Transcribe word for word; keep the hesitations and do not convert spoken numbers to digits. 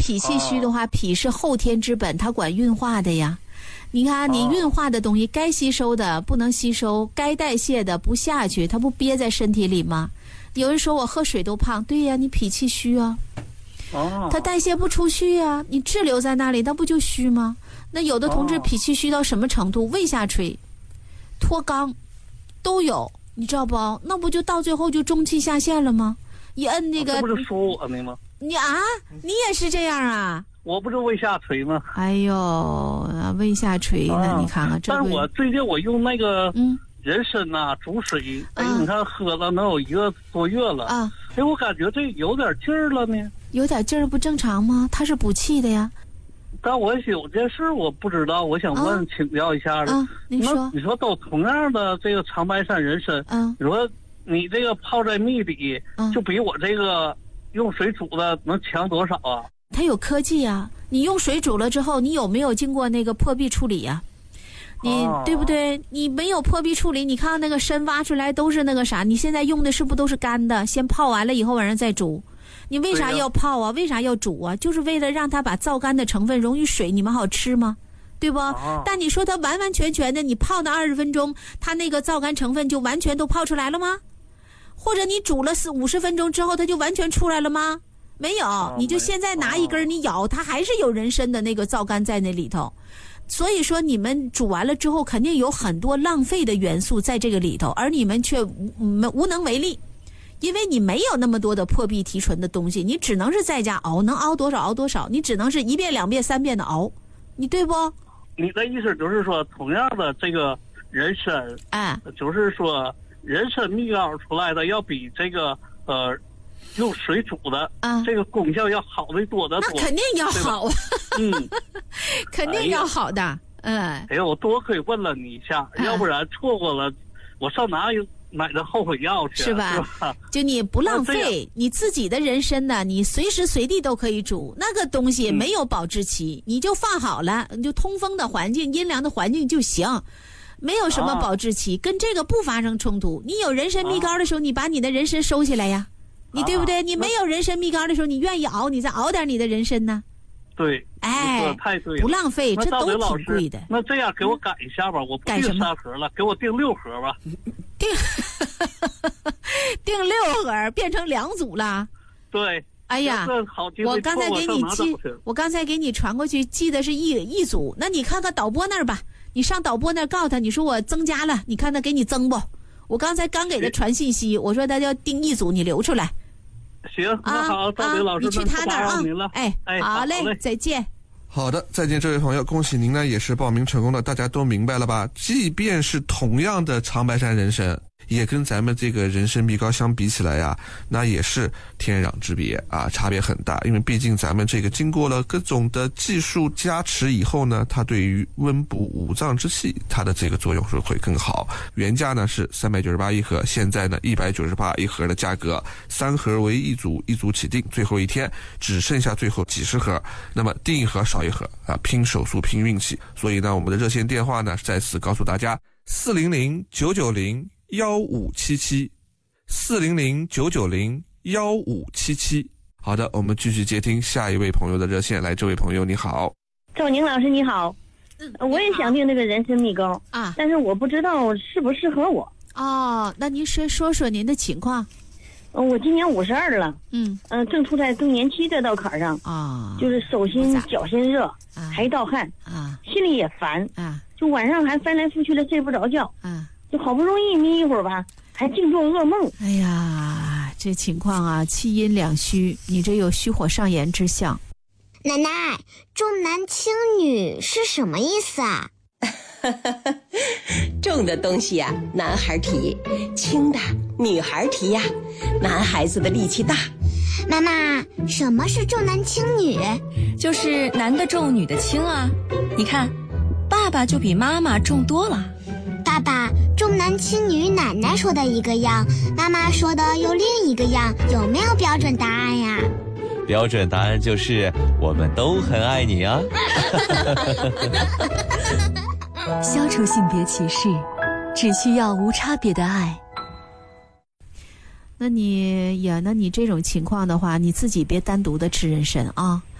脾气虚的话，脾是后天之本，它管运化的呀。你看，你运化的东西，该吸收的不能吸收，该代谢的不下去，它不憋在身体里吗？有人说我喝水都胖，对呀，你脾气虚啊。哦，它代谢不出去啊，你滞留在那里，那不就虚吗？那有的同志脾气虚到什么程度？胃下垂、脱肛都有，你知道不？那不就到最后就中气下陷了吗？一摁那个， 这不是说我呢吗？ 你啊，你也是这样啊？ 我不是胃下垂吗？ 哎呦，胃下垂呢？啊、你看看这。 但是我最近我用那个嗯人参呐、啊、煮水，哎，啊、你看喝了能有一个多月了啊。哎，我感觉这有点劲儿了呢。 有点劲儿不正常吗？它是补气的呀。 但我有件事我不知道，我想问、啊、请教一下的。 啊，你说。 你说都同样的这个长白山人参，嗯，你说你这个泡在蜜里，嗯、就比我这个用水煮的能强多少啊？ 它有科技啊！你用水煮了之后，你有没有经过那个破壁处理呀、啊？你、哦、对不对？你没有破壁处理，你看看那个参挖出来都是那个啥，你现在用的是不是都是干的？先泡完了以后晚上再煮。你为啥要泡啊？为啥要煮啊？就是为了让它把皂苷的成分溶于水，你们好吃吗？对不？哦、但你说它完完全全的，你泡那二十分钟，它那个皂苷成分就完全都泡出来了吗？或者你煮了四五十分钟之后，它就完全出来了吗？没有，哦、你就现在拿一根你咬，它还是有人参的那个皂苷在那里头。所以说你们煮完了之后，肯定有很多浪费的元素在这个里头，而你们却无无能为力。因为你没有那么多的破壁提纯的东西，你只能是在家熬，能熬多少熬多少，你只能是一遍两遍三遍的熬，你对不？ 你的意思就是说，同样的这个人参，哎，就是说人参蜜膏出来的要比这个呃用水煮的啊这个功效要好的多得多。 那肯定要好啊，嗯，肯定要好的，嗯。 哎呀，我多亏问了你一下，嗯、要不然错过了，我上哪有？买的后悔药去是吧？是吧？就你不浪费你自己的人参呢，你随时随地都可以煮。那个东西没有保质期，嗯、你就放好了，你就通风的环境、阴凉的环境就行，没有什么保质期，啊、跟这个不发生冲突。你有人参蜜膏的时候，啊、你把你的人参收起来呀，你对不对？啊、你没有人参蜜膏的时候，你愿意熬，你再熬点你的人参呢。 对， 哎， 太对了， 不浪费，这都挺贵的。 那这样给我改一下吧，我不订三盒了，给我订六盒吧。 订订六盒变成两组了。 对。 哎呀，我刚才给你寄，我刚才给你传过去，寄的是一一组。那你看看导播那儿吧，你上导播那儿告诉他，你说我增加了，你看他给你增不？我刚才刚给他传信息，我说他要订一组，你留出来。 行，那好，赵林老师， 你去他那儿啊。 哎哎，好嘞，再见。 好的，再见，这位朋友，恭喜您呢，也是报名成功的。大家都明白了吧？即便是同样的长白山人参，也跟咱们这个人参蜜膏相比起来呀，那也是天壤之别啊，差别很大。因为毕竟咱们这个经过了各种的技术加持以后呢，它对于温补五脏之气，它的这个作用是会更好。原价呢是三百九十八一盒，现在呢一百九十八一盒的价格，三盒为一组，一组起订，最后一天只剩下最后几十盒，那么订一盒少一盒啊，拼手速拼运气。所以呢，我们的热线电话呢再次告诉大家：四零零九九零幺五七七，四零零九九零幺五七七。好的，我们继续接听下一位朋友的热线。来，这位朋友你好。 赵宁老师你好，嗯，我也想订这个人参蜜膏啊，但是我不知道适不适合我。 哦，那您说说说您的情况。 嗯，我今年五十二了，嗯嗯、呃，正处在更年期这道坎上啊，就是手心脚心热，啊、还盗汗啊，心里也烦啊，就晚上还翻来覆去的睡不着觉啊，就好不容易眯一会儿吧，还净做噩梦。 哎呀，这情况啊，气阴两虚，你这有虚火上炎之象。 奶奶，重男轻女是什么意思啊？ 重的东西呀、啊，男孩提；轻的女孩提呀。男孩子的力气大。 妈妈，什么是重男轻女？ 就是男的重，女的轻啊。你看，爸爸就比妈妈重多了。 爸爸，重男轻女，奶奶说的一个样，妈妈说的又另一个样，有没有标准答案呀？ 标准答案就是我们都很爱你啊。 消除性别歧视，只需要无差别的爱。 那你呀，那你这种情况的话，你自己别单独的吃人参啊。